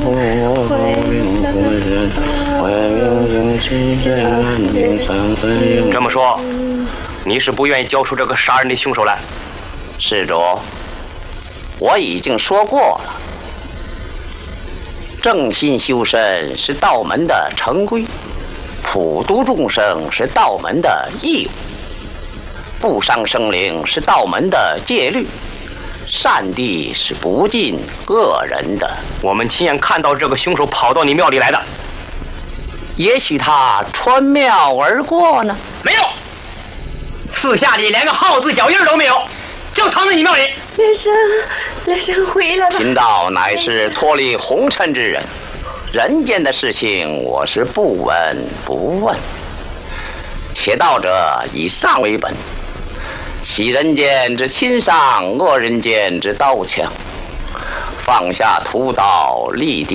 这么说，你是不愿意交出这个杀人的凶手来？ 施主，我已经说过了，正心修身是道门的成规，普度众生是道门的义务，不伤生灵是道门的戒律，善地是不尽恶人的。 我们亲眼看到这个凶手跑到你庙里来的。 也许他穿庙而过呢？ 没有，四下里连个号字脚印都没有，就藏在你庙里。 连生回来了。 贫道乃是脱离红尘之人，人间的事情我是不闻不问。且道者以上为本，喜人间之亲上，恶人间之刀枪，放下屠刀立地